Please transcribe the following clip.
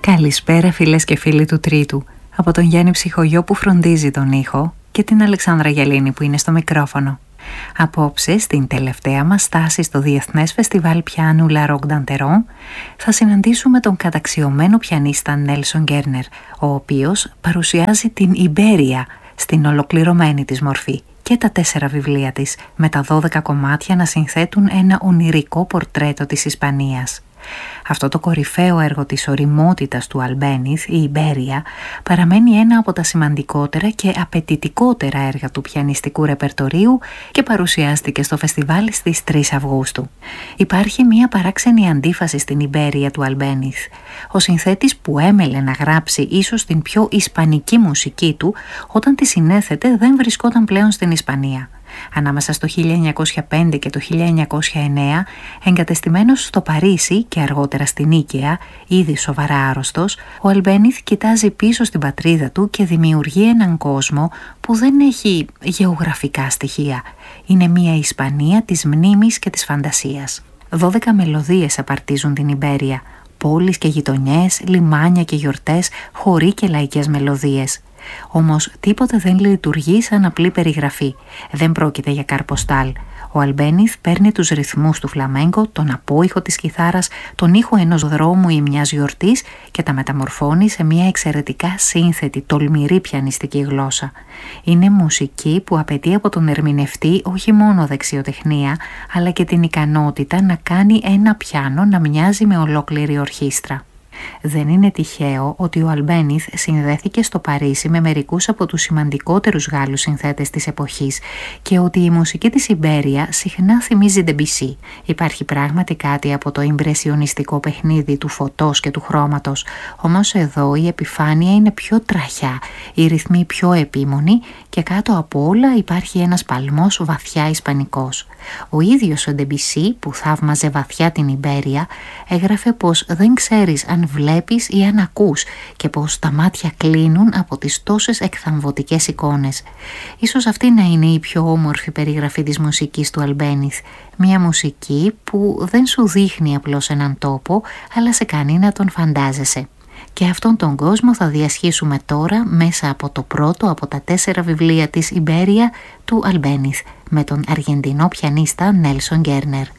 Καλησπέρα φίλες και φίλοι του Τρίτου, από τον Γιάννη Ψυχογειό που φροντίζει τον ήχο και την Αλεξάνδρα Γελίνη που είναι στο μικρόφωνο. Απόψε, στην τελευταία μας στάση στο Διεθνές Φεστιβάλ Πιάνου La Roque d'Anteron, θα συναντήσουμε τον καταξιωμένο πιανίστα Νέλσον Γκέρνερ, ο οποίος παρουσιάζει την Ιμπέρια στην ολοκληρωμένη της μορφή και τα 4 βιβλία της, με τα 12 κομμάτια να συνθέτουν ένα ονειρικό πορτρέτο της Ισπανίας. Αυτό το κορυφαίο έργο της ωριμότητας του Αλμπένιθ, η Ιμπέρια, παραμένει ένα από τα σημαντικότερα και απαιτητικότερα έργα του πιανιστικού ρεπερτορίου και παρουσιάστηκε στο φεστιβάλ στις 3 Αυγούστου. Υπάρχει μια παράξενη αντίφαση στην Ιμπέρια του Αλμπένιθ. Ο συνθέτης που έμελε να γράψει ίσως την πιο ισπανική μουσική του, όταν τη συνέθετε δεν βρισκόταν πλέον στην Ισπανία. Ανάμεσα στο 1905 και το 1909, εγκατεστημένος στο Παρίσι και αργότερα στη Νίκαια, ήδη σοβαρά άρρωστος, ο Αλμπένιθ κοιτάζει πίσω στην πατρίδα του και δημιουργεί έναν κόσμο που δεν έχει γεωγραφικά στοιχεία. Είναι μια Ισπανία της μνήμης και της φαντασίας. 12 μελωδίες απαρτίζουν την Ιμπέρια, πόλεις και γειτονιές, λιμάνια και γιορτές, χωρί και λαϊκές μελωδίες. Όμως τίποτε δεν λειτουργεί σαν απλή περιγραφή. Δεν πρόκειται για καρποστάλ. Ο Αλμπένιθ παίρνει τους ρυθμούς του φλαμέγκο, τον απόϊχο της κιθάρας, τον ήχο ενός δρόμου ή μιας γιορτής και τα μεταμορφώνει σε μια εξαιρετικά σύνθετη, τολμηρή πιανιστική γλώσσα. Είναι μουσική που απαιτεί από τον ερμηνευτή όχι μόνο δεξιοτεχνία, αλλά και την ικανότητα να κάνει ένα πιάνο να μοιάζει με ολόκληρη ορχήστρα. Δεν είναι τυχαίο ότι ο Αλμπένιθ συνδέθηκε στο Παρίσι με μερικούς από τους σημαντικότερους Γάλλους συνθέτες της εποχής και ότι η μουσική της Ιμπέρια συχνά θυμίζει Ντεμπισί. Υπάρχει πράγματι κάτι από το ιμπρεσιονιστικό παιχνίδι του φωτός και του χρώματος, όμως εδώ η επιφάνεια είναι πιο τραχιά, οι ρυθμοί πιο επίμονοι και κάτω από όλα υπάρχει ένας παλμός βαθιά ισπανικός. Ο ίδιος ο Ντεμπισί, που θαύμαζε βαθιά την Ιμπέρια, έγραφε πως δεν ξέρεις αν βλέπεις ή αν ακούς και πως τα μάτια κλείνουν από τις τόσες εκθαμβωτικές εικόνες. Ίσως αυτή να είναι η πιο όμορφη περιγραφή της μουσικής του Αλμπένιθ. Μια μουσική που δεν σου δείχνει απλώς έναν τόπο, αλλά σε κάνει να τον φαντάζεσαι. Και αυτόν τον κόσμο θα διασχίσουμε τώρα μέσα από το πρώτο από τα 4 βιβλία της Ιμπέρια του Αλμπένιθ, με τον Αργεντινό πιανίστα Νέλσον Γκέρνερ.